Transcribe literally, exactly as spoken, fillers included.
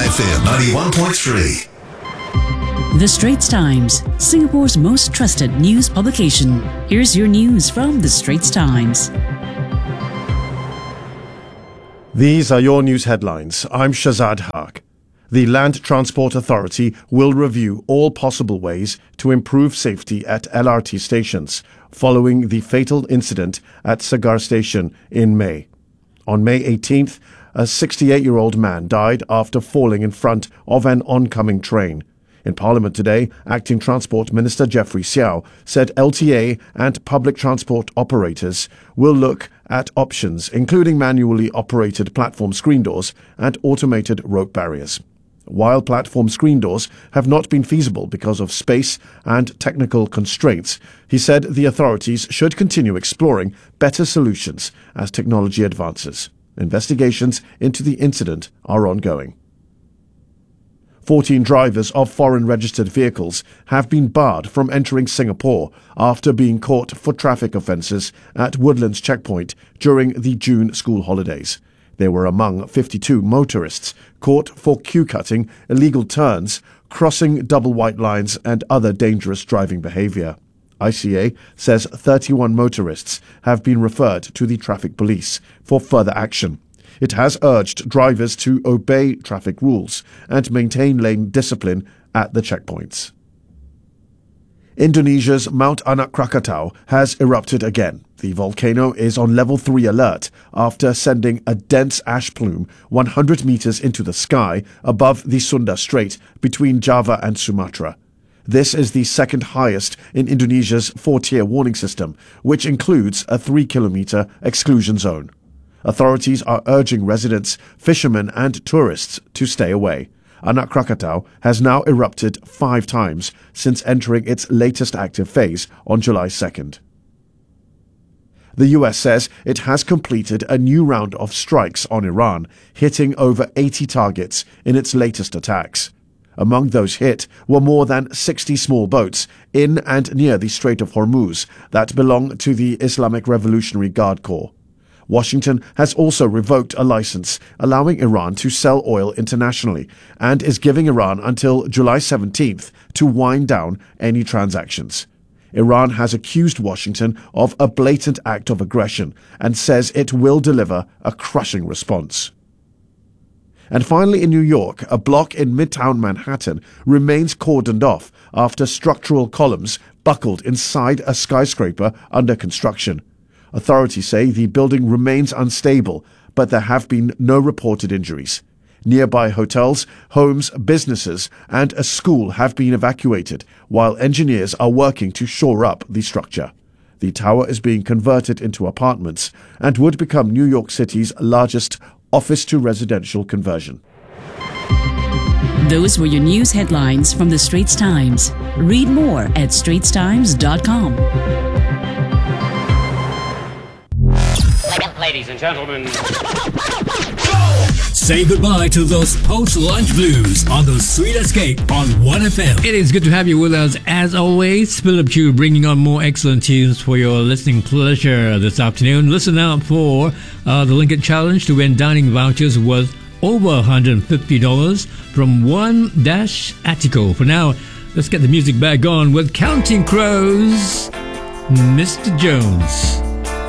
F M ninety-one point three. The Straits Times, Singapore's most trusted news publication. Here's your news from The Straits Times. These are your news headlines. I'm Shazad Haq. The Land Transport Authority will review all possible ways to improve safety at L R T stations following the fatal incident at Segar Station in May. On May eighteenth, a sixty-eight-year-old man died after falling in front of an oncoming train. In Parliament today, Acting Transport Minister Geoffrey Seow said L T A and public transport operators will look at options, including manually operated platform screen doors and automated rope barriers. While platform screen doors have not been feasible because of space and technical constraints, he said the authorities should continue exploring better solutions as technology advances. Investigations into the incident are ongoing. fourteen drivers of foreign-registered vehicles have been barred from entering Singapore after being caught for traffic offences at Woodlands Checkpoint during the June school holidays. They were among fifty-two motorists caught for queue-cutting, illegal turns, crossing double white lines and other dangerous driving behaviour. I C A says thirty-one motorists have been referred to the traffic police for further action. It has urged drivers to obey traffic rules and maintain lane discipline at the checkpoints. Indonesia's Mount Anak Krakatau has erupted again. The volcano is on level three alert after sending a dense ash plume one hundred meters into the sky above the Sunda Strait between Java and Sumatra. This is the second highest in Indonesia's four-tier warning system, which includes a three-kilometer exclusion zone. Authorities are urging residents, fishermen and tourists to stay away. Anak Krakatau has now erupted five times since entering its latest active phase on July second. The U S says it has completed a new round of strikes on Iran, hitting over eighty targets in its latest attacks. Among those hit were more than sixty small boats in and near the Strait of Hormuz that belong to the Islamic Revolutionary Guard Corps. Washington has also revoked a license allowing Iran to sell oil internationally and is giving Iran until July seventeenth to wind down any transactions. Iran has accused Washington of a blatant act of aggression and says it will deliver a crushing response. And finally, in New York, a block in Midtown Manhattan remains cordoned off after structural columns buckled inside a skyscraper under construction. Authorities say the building remains unstable, but there have been no reported injuries. Nearby hotels, homes, businesses, and a school have been evacuated, while engineers are working to shore up the structure. The tower is being converted into apartments and would become New York City's largest office-to-residential conversion. Those were your news headlines from The Straits Times. Read more at straits times dot com. Ladies and gentlemen, say goodbye to those post-lunch blues on the Sweet Escape on one F M. It is good to have you with us as always. Philip Chu bringing on more excellent tunes for your listening pleasure this afternoon. Listen out for uh, the Linked Challenge to win dining vouchers worth over one hundred fifty dollars from One Dash Attico. For now, let's get the music back on with Counting Crows, Mister Jones.